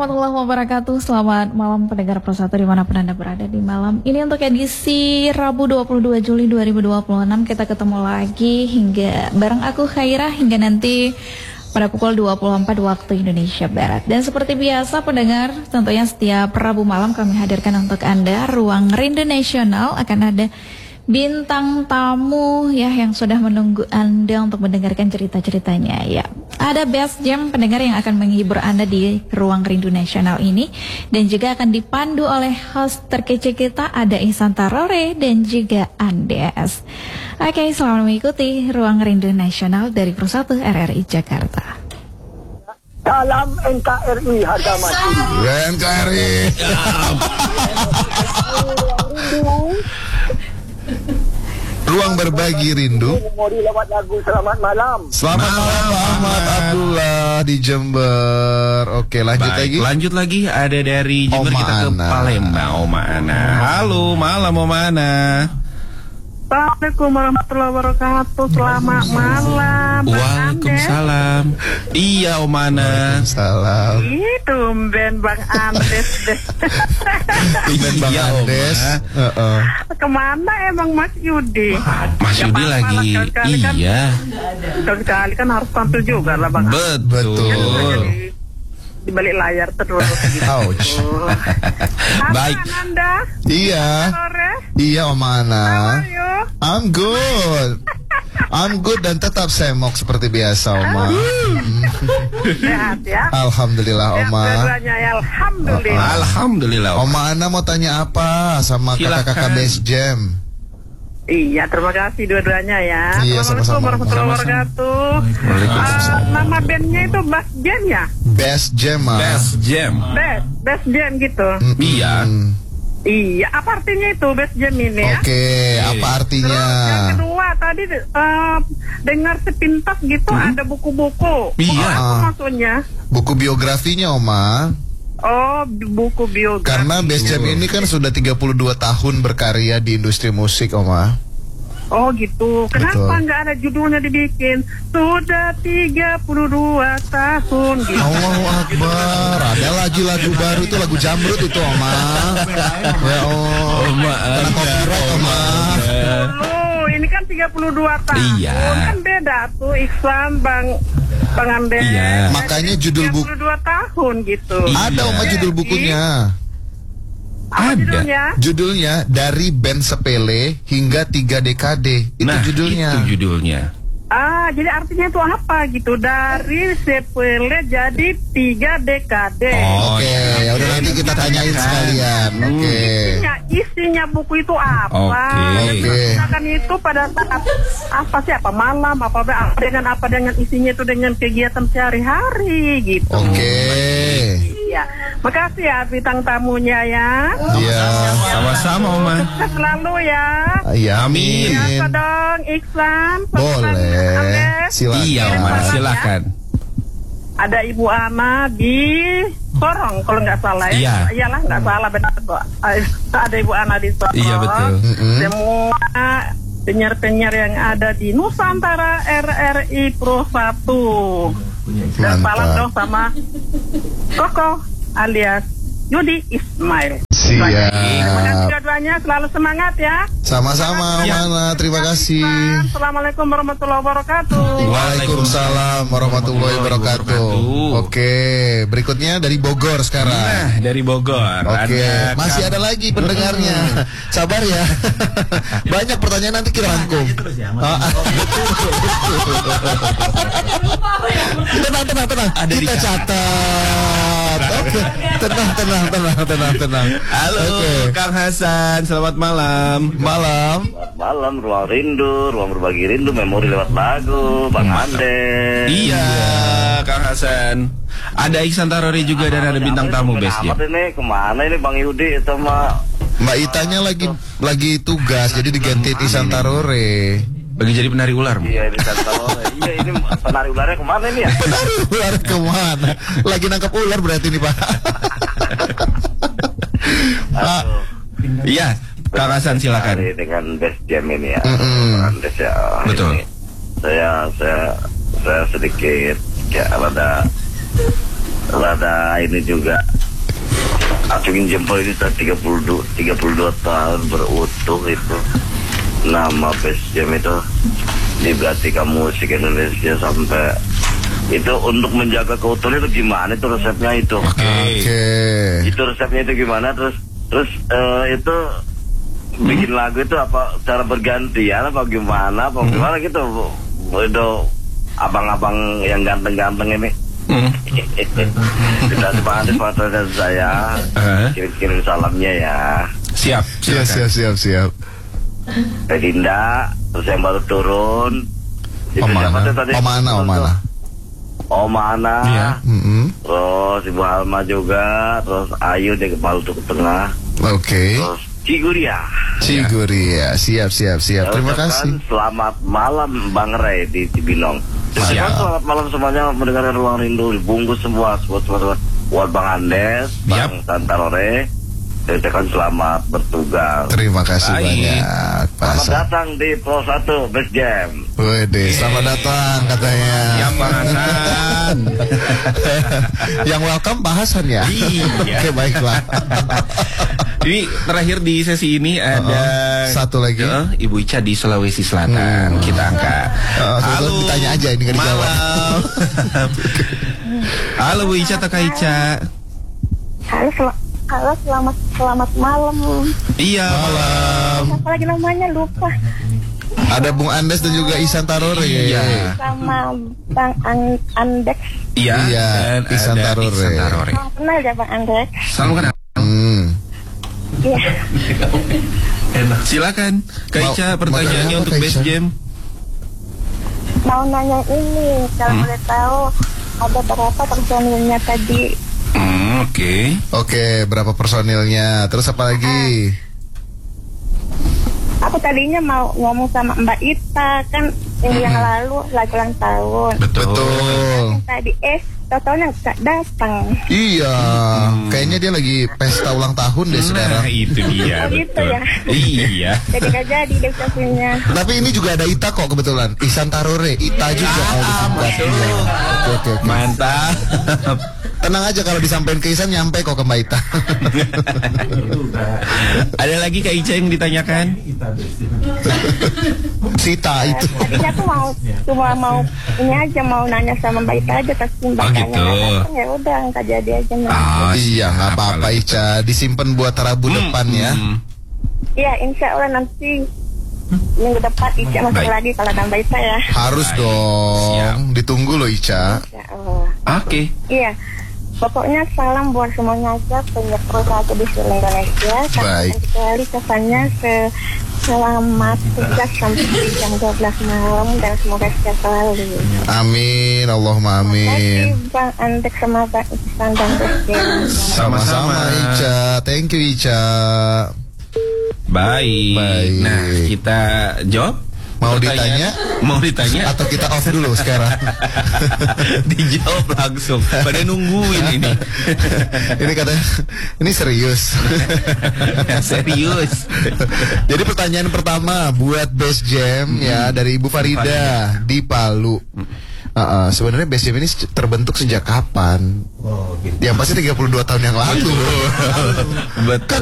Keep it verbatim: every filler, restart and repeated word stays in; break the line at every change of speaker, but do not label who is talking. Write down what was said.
warahmatullahi wabarakatuh. Selamat malam pendengar Pro satu dimanapun Anda berada di malam ini. Untuk edisi Rabu dua puluh dua Juli dua ribu dua puluh enam kita ketemu lagi hingga bareng aku Khairah hingga nanti pada pukul dua puluh empat waktu Indonesia Barat. Dan seperti biasa pendengar, tentunya setiap Rabu malam kami hadirkan untuk Anda Ruang Rindu Nasional. Akan ada bintang tamu ya yang sudah menunggu Anda untuk mendengarkan cerita-ceritanya ya. Ada Best Jam pendengar yang akan menghibur Anda di Ruang Rindu Nasional ini, dan juga akan dipandu oleh host terkece kita, ada Ihsan Tarore dan juga Andes. Oke, selamat mengikuti Ruang Rindu Nasional dari Pro satu R R I Jakarta.
Salam N K R I harga mati.
N K R I. Ruang berbagi rindu.
Memori lewat lagu Selamat Malam.
Selamat malam, malam Ahmad Abdullah di Jember. Oke, lanjut
Baik,
lagi.
Lanjut lagi ada dari Jember
Oma
kita ke
Ana.
Palembang. Oma Ana. Halo, malam Oma Ana.
Assalamualaikum warahmatullahi wabarakatuh. Selamat malam.
Waalaikumsalam. Iya Oma Ana.
Salam.
Itu Ben Bang Andes deh.
Ben Bang
Iya,
Andes.
Oma.
Heeh.
Kemana emang Mas Yudi?
Mas
Ya,
Yudi
apa-apa
lagi.
lah, sekali-kali kan-
Iya.
Sekali-kali kan harus tampil juga lah Bang.
Betul.
Betul.
Di, di balik layar terus gitu.
Ouch.
Baik.
Apa Anda?
Iya.
Sore?
Iya, Oma Ana.
Ayo.
I'm good. I'm good dan tetap semok seperti biasa, Oma.
Sehat ya.
Alhamdulillah,
Sehat
Oma.
dua-duanya ya. Alhamdulillah.
Alhamdulillah. Oma.
Oma Ana mau tanya apa sama
Silakan.
kakak-kakak Best Jam?
Iya, terima kasih dua-duanya ya.
Iya,
Assalamualaikum
sama-sama.
warahmatullahi
Sama-sama.
wabarakatuh.
Waalaikumsalam.
Ah, nama bandnya itu Best Jam ya?
Best Jam, Ma.
Best Jam.
Best, Best Jam gitu.
Mm-mm.
Iya.
Iya, apa artinya itu Best Jam ini ya?
Oke, apa
Terus
artinya?
yang kedua tadi eh, dengar sepintas gitu ada buku-buku.
Iya.
Buku apa
Ah.
maksudnya?
Buku biografinya, Oma.
Oh, buku biografi.
Karena Best Jam ini kan sudah tiga puluh dua tahun berkarya di industri musik, Oma.
Oh gitu. Kenapa
Betul.
nggak ada judulnya dibikin? Sudah tiga puluh dua tahun gitu.
Allahu Akbar. Ada lagi lagu baru itu, lagu Jamrut itu, Oma. Ya oh.
Oma
Kena
Ana.
copyright, Oma.
Loh, ini kan tiga puluh dua tahun.
Iya.
Kan beda tuh Iksan Bang Bang Andes.
Iya.
Makanya judul buku
tiga puluh dua tahun gitu.
ada, Oma, judul bukunya.
Apa
Ada.
judulnya?
Judulnya Dari Band Sepele Hingga Tiga Dekade. Itu
Nah,
judulnya.
itu judulnya.
Ah, jadi artinya itu apa gitu? Dari sepele jadi tiga dekade.
Oh,
Oke,
ya.
ya udah nanti kita tanyain sekalian. Oke.
Isinya, isinya buku itu apa?
Oke.
Oke.
Kan itu pada saat apa sih apa malam apa apa dengan apa dengan isinya itu dengan kegiatan sehari-hari gitu.
Oke.
Iya. Makasih ya bintang tamunya ya.
Iya.
Sama-sama Oma.
Sukses selalu ya.
Iya,
Amin.
Biasa dong Iksan.
Boleh.
Andes.
Silakan.
Iya Oma, silakan.
Ada Ibu Ana di Sorong kalau nggak salah ya.
Iya.
Iyalah nggak salah benar kok. Ada Ibu Ana di Sorong.
Iya, betul.
Mm-mm.
Semua penyiar-penyiar yang ada di Nusantara R R I Pro satu. Dan
Mantap.
salam dong sama Koko alias Yudi Ismail.
Siap.
Terima kasih dua-duanya, selalu semangat ya.
Sama-sama, Mana. Terima kasih.
Assalamualaikum warahmatullahi wabarakatuh.
Waalaikumsalam warahmatullahi wabarakatuh. Oke, berikutnya dari Bogor sekarang.
Nah, dari Bogor.
Oke,
Ada
masih ada lagi pendengarnya. Sabar ya. Banyak pertanyaan nanti kita rangkum. Ah, Tenang, tenang, tenang.
Ada di
Kita catat. Oke, tenang, tenang, tenang, tenang, tenang.
Halo
Oke.
Kang Hasan, selamat malam.
Malam.
Malam, ruang rindu, ruang berbagi rindu, memori lewat lagu, Bang Andes.
Iya, Kang Hasan. Ada Ihsan Tarore juga dan ada bintang tamu Best Jam.
Amat ini kemana ini Bang Yudi sama
Mbak Itanya lagi lagi tugas, jadi diganti Ihsan Tarore.
Bagi jadi penari ular. Bu.
iya di Santalore. Iya ini penari ularnya kemana ini ya?
Ular kemana? Lagi nangkap ular berarti nih, Pak. Pak.
Iya, Kang Hasan silakan.
Hari dengan Best Jam ini ya.
Mm-mm.
Bang Andes ya.
Betul.
Ini saya saya saya sedikit ya rada rada ini juga. Acungin jempol ini tiga puluh dua tahun berutuh itu. Nama Best Jam itu diperhatikan musik Indonesia sampai itu untuk menjaga keutuhan itu gimana itu resepnya itu?
Oke.
Oke.
Itu resepnya itu gimana terus terus uh, itu bikin lagu itu apa cara bergantian apa gimana apa gimana gitu itu abang-abang yang ganteng-ganteng ini kita semangat foto dan saya kirim-kirim salamnya ya.
Siap,
Siap, siap, siap, siap.
Teh Dinda terus yang baru turun itu siapa tuh tadi?
Om Ana, Om Ana.
Om Ana,
Iya.
Mm-mm.
terus Ibu Alma juga, terus Ayu di kepala ke tengah,
Oke.
terus Ciguria.
Ciguria, siap, siap, siap. Terima
Ucapkan
kasih.
Selamat malam Bang Ray di Cibinong. Terus
Siap.
selamat malam semuanya mendengarkan Ruang Rindu dibungkus semua, semua, semua, semua. Buat Bang Andes, Bang
Yap.
Santarore, saya ucapkan selamat bertugas.
Terima kasih
Baik.
banyak, Pak
Selamat
Hasan.
datang di Pro satu Best Jam.
Wede, selamat datang katanya.
Siap, Bang Hasan.
Yang welcome Pak Hasan ya.
Iya.
Oke, baiklah.
Ini terakhir di sesi ini ada
Uh-uh. Satu lagi.
Uh, Ibu Ica di Sulawesi Selatan. Kita angkat.
Uh,
Halo.
ditanya aja, ini nggak dijawab.
Malam. Halo Bu Ica, Taka Ica.
Halo, sel- halo selamat selamat malam.
Iya.
Malam.
Apa lagi namanya lupa.
Ada Bung Andes dan juga Isan Tarore.
Iya.
Sama Bang An- Andek.
Iya.
Iya,
Dan
Ihsan
ada
Tarore.
Ihsan Tarore.
Oh, kenal ya Bang Andek?
Selalu kenal.
Hmm.
Iya.
Silakan, Kak
Mau-
Ica,
mau
pertanyaannya
tanya apa,
untuk
Kak
Best
Ica?
Jam.
Mau nanya ini, kalau
Hmm?
boleh tahu ada berapa personilnya tadi?
Hmm, oke.
Oke, berapa personilnya? Terus apa lagi?
Aku tadinya mau ngomong sama Mbak Ita kan minggu yang lalu lagi ulang tahun.
Betul.
Betul.
Yang tadi eh totalnya nggak datang.
Iya, kayaknya dia lagi pesta ulang tahun deh
Nah,
sekarang.
itu dia.
Oh, gitu
betul.
ya?
Iya.
Jadi nggak jadi deh ucapinnya.
Tapi ini juga ada Ita kok kebetulan. Isan Tarore, Ita juga kalau disingkat. Iya. Oke, oke, oke.
Mantap.
Tenang aja kalau disampaikan ke Isan nyampe kok ke Mbak Ita.
Ada lagi Kak Ica yang ditanyakan?
Sita itu.
Tadinya aku mau cuma mau ini aja mau nanya sama Mbak Ita aja tapi Mbak
Oh,
Itanya
gitu.
nggak datang, ya udah nggak jadi aja nah.
Oh,
Iya, nggak
siap,
apa-apa
kalau
Ica. Disimpan buat Rabu
Hmm,
depan ya.
hmm.
Iya insya Allah nanti minggu depan Ica masuk
Baik.
lagi kalau ada Mbak Ita ya.
Harus
Baik.
dong.
Siap.
Ditunggu loh Ica.
Ya Allah.
Oke.
Iya. Pokoknya salam buat semuanya aja penyiar satu di seluruh Indonesia.
Baik.
Sampai sekali kesannya se selamat tugas sampai jam dua belas malam dan semoga sehat selalu.
Amin, Allahumma
Terima
amin.
kasih Bang Andek sama Bang Ihsan dan Presiden.
Sama-sama Ica. Thank you Ica.
Baik.
Baik.
Nah, kita jawab.
Mau
Pertanyaan-
ditanya?
Mau ditanya?
Atau kita off dulu sekarang?
Dijawab langsung. Pada nungguin ini.
Ini katanya, ini serius.
Serius.
Jadi pertanyaan pertama buat Best Jam ya dari Ibu Farida di Palu. Uh, uh, sebenarnya Best Jam ini se- terbentuk sejak kapan? Yang pasti tiga puluh dua tahun yang lalu.
Betul.